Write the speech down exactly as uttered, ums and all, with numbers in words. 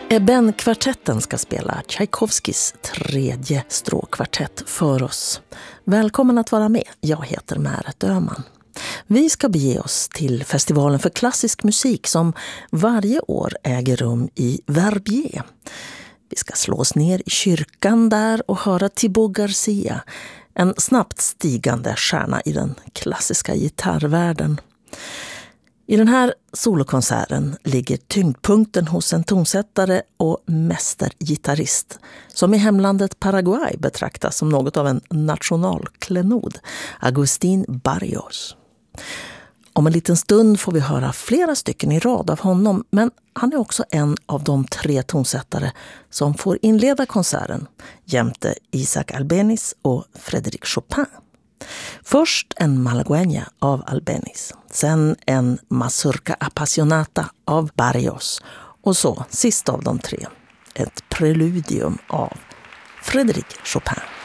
Eben-kvartetten ska spela Tchaikovskis tredje stråkkvartett för oss. Välkommen att vara med, jag heter Märet Öhman. Vi ska bege oss till festivalen för klassisk musik som varje år äger rum i Verbier. Vi ska slå oss ner i kyrkan där och höra Thibaut Garcia, en snabbt stigande stjärna i den klassiska gitarrvärlden. I den här solokonserten ligger tyngdpunkten hos en tonsättare och mästergitarrist som i hemlandet Paraguay betraktas som något av en nationalklenod, Agustín Barrios. Om en liten stund får vi höra flera stycken i rad av honom, men han är också en av de tre tonsättare som får inleda konserten jämte Isaac Albéniz och Frédéric Chopin. Först en Malagueña av Albéniz, sen en Mazurka Appassionata av Barrios och så, sist av de tre, ett preludium av Frédéric Chopin.